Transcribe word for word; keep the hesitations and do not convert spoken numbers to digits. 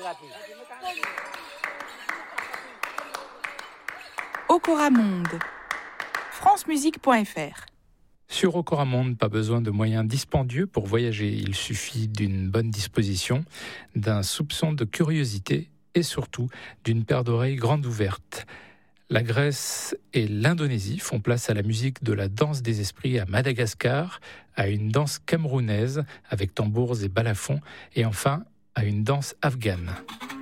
Okoramonde, francemusique point f r. Sur Okoramonde, pas besoin de moyens dispendieux pour voyager. Il suffit d'une bonne disposition, d'un soupçon de curiosité et surtout d'une paire d'oreilles grandes ouvertes. La Grèce et l'Indonésie font place à la musique de la danse des esprits à Madagascar, à une danse camerounaise avec tambours et balafons et enfin à une danse afghane.